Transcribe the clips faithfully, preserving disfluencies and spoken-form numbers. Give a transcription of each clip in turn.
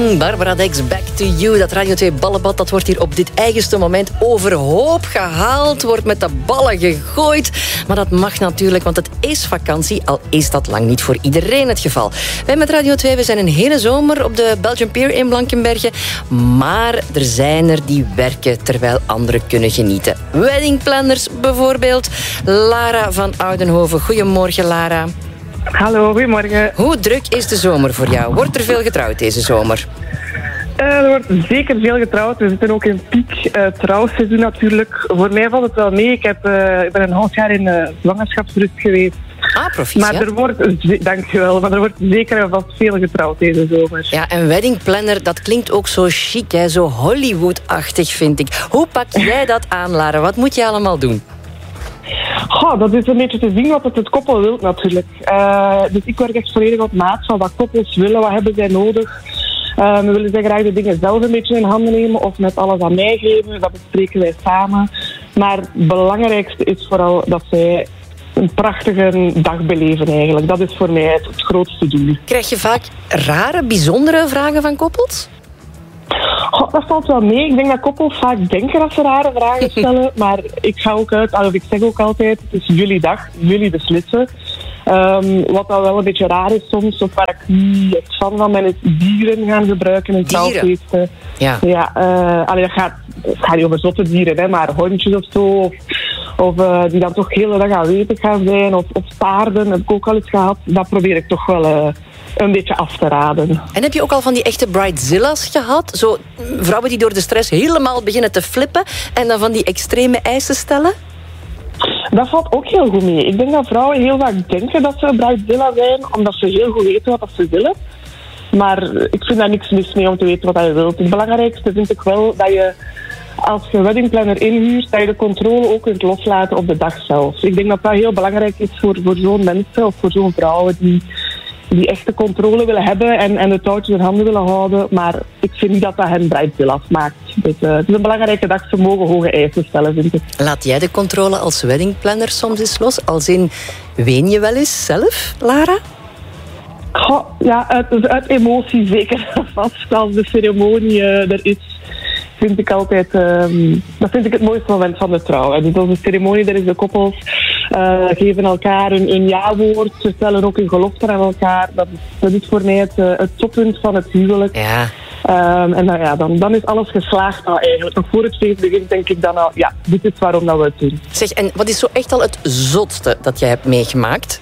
Mm, Barbara Dex, Back to You. Dat Radio twee ballenbad, dat wordt hier op dit eigenste moment overhoop gehaald. Wordt met de ballen gegooid. Maar dat mag natuurlijk, want het is vakantie. Al is dat lang niet voor iedereen het geval. Wij met Radio twee, we zijn een hele zomer op de Belgian Pier in Blankenberge. Maar er zijn er die werken terwijl anderen kunnen genieten. Weddingplanners bijvoorbeeld. Lara van Oudenhoven. Goedemorgen, Lara. Hallo, goedemorgen. Hoe druk is de zomer voor jou? Wordt er veel getrouwd deze zomer? Uh, er wordt zeker veel getrouwd. We zitten ook in piek uh, trouwseizoen natuurlijk. Voor mij valt het wel mee. Ik, heb, uh, ik ben een half jaar in uh, zwangerschapsrust geweest. Ah, proficiat. Maar er wordt, dankjewel, maar er wordt zeker en vast veel getrouwd deze zomer. Ja, een weddingplanner, dat klinkt ook zo chic, hè? Zo Hollywood-achtig, vind ik. Hoe pak jij dat aan, Lara? Wat moet je allemaal doen? Goh, dat is een beetje te zien wat het, het koppel wil natuurlijk. Uh, dus ik werk echt volledig op maat van wat koppels willen, wat hebben zij nodig. Uh, we willen zij graag de dingen zelf een beetje in handen nemen of met alles aan mij geven. Dat bespreken wij samen. Maar het belangrijkste is vooral dat zij een prachtige dag beleven eigenlijk. Dat is voor mij het, het grootste doel. Krijg je vaak rare, bijzondere vragen van koppels? Oh, dat valt wel mee. Ik denk dat koppels vaak denken dat ze rare vragen stellen. Maar ik ga ook uit, of ik zeg ook altijd, het is jullie dag, jullie beslissen. Um, wat dan wel een beetje raar is soms, of waar ik niet echt fan van ben, is dieren gaan gebruiken in trouwfeesten. Ja. Ja, uh, allee, dat gaat, het gaat niet over zotte dieren, hè, maar hondjes of zo. Of, of uh, die dan toch de hele dag aanwezig gaan zijn. Of, of paarden, heb ik ook al eens gehad. Dat probeer ik toch wel uh, een beetje af te raden. En heb je ook al van die echte bridezilla's gehad? Zo vrouwen die door de stress helemaal beginnen te flippen en dan van die extreme eisen stellen? Dat valt ook heel goed mee. Ik denk dat vrouwen heel vaak denken dat ze bridezilla zijn, omdat ze heel goed weten wat ze willen. Maar ik vind daar niks mis mee om te weten wat je wilt. Het belangrijkste vind ik wel dat je, als je een weddingplanner inhuurt, dat je de controle ook kunt loslaten op de dag zelf. Ik denk dat dat heel belangrijk is voor, voor zo'n mensen of voor zo'n vrouwen die, die echt de controle willen hebben en, en de touwtjes in handen willen houden. Maar ik vind niet dat dat hen bridezilla's maakt. Dus, uh, het is een belangrijke dag, ze mogen hoge eisen stellen, vind ik. Laat jij de controle als weddingplanner soms eens los? Als in, ween je wel eens zelf, Lara? Goh, ja, uit, uit emotie zeker vast. Als de ceremonie uh, er is, vind ik altijd... Um, dat vind ik het mooiste moment van de trouw. Dus als de ceremonie er is, de koppels uh, geven elkaar een, een ja-woord. Ze stellen ook een gelofte aan elkaar. Dat is, dat is voor mij het, uh, het toppunt van het huwelijk. Ja. Um, en nou ja, dan, dan is alles geslaagd al eigenlijk. Nog voor het feest begint denk ik dan al, ja, dit is waarom dat we het doen. Zeg, en wat is zo echt al het zotste dat jij hebt meegemaakt?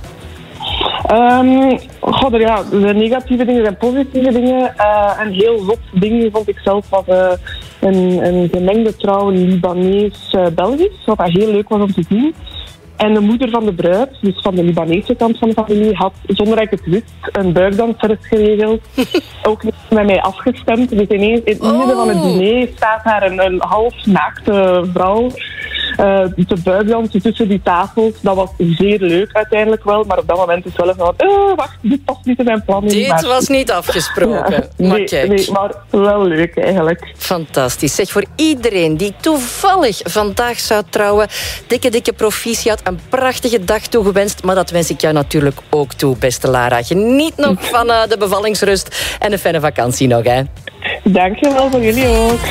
Um, God, ja, de negatieve dingen en positieve dingen. Uh, en heel zot dingen vond ik zelf was uh, een, een gemengde trouw Libanees-Belgisch. Wat dat heel leuk was om te zien. En de moeder van de bruid, dus van de Libanese kant van de familie, had zonder dat ik het wist een buikdansers geregeld. Ook niet met mij afgestemd. Dus ineens in het midden van het diner staat daar een, een half naakte vrouw uh, te buikdansen tussen die tafels. Dat was zeer leuk uiteindelijk wel, maar op dat moment is wel even van, uh, wacht, dit past niet in mijn planning. Dit maar... was niet afgesproken. Ja, maar nee, kijk. nee, maar wel leuk eigenlijk. Fantastisch. Zeg, voor iedereen die toevallig vandaag zou trouwen, dikke, dikke proficiat, een prachtige dag toegewenst. Maar dat wens ik jou natuurlijk ook toe, beste Lara. Geniet nog van uh, de bevallingsrust en een fijne vakantie nog, hè. Dankjewel voor jullie ook.